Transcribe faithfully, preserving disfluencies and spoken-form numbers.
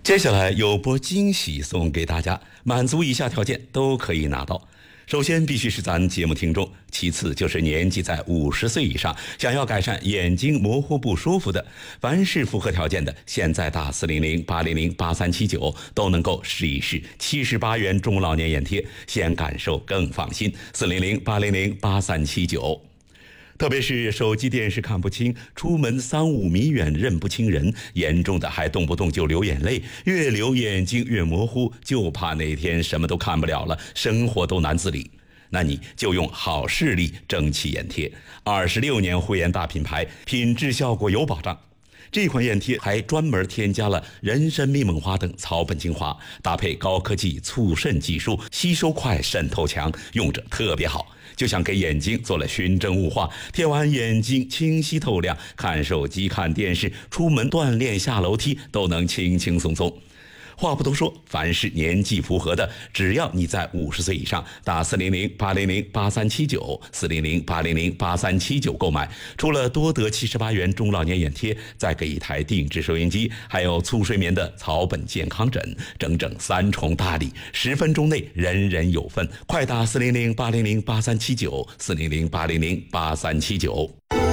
接下来有波惊喜送给大家，满足以下条件都可以拿到。首先必须是咱节目听众，其次就是年纪在五十岁以上，想要改善眼睛模糊不舒服的，凡是符合条件的，现在打四零零八零零八三七九都能够试一试七十八元中老年眼贴，先感受更放心。四零零八零零八三七九。特别是手机电视看不清，出门三五米远认不清人，严重的还动不动就流眼泪，越流眼睛越模糊，就怕哪天什么都看不了了，生活都难自理。那你就用好视力蒸汽眼贴，二十六年护眼大品牌，品质效果有保障。这款眼贴还专门添加了人参、蜜蒙花等草本精华，搭配高科技促渗技术，吸收快，渗透强，用着特别好，就像给眼睛做了熏蒸雾化，贴完眼睛清晰透亮，看手机、看电视、出门锻炼、下楼梯都能轻轻松松。话不多说，凡是年纪符合的，只要你在五十岁以上，打四零零八零零八三七九四零零八零零八三七九购买，除了多得七十八元中老年眼贴，再给一台定制收音机，还有促睡眠的草本健康枕，整整三重大礼，十分钟内人人有份。快打四零零八零零八三七九四零零八零零八三七九。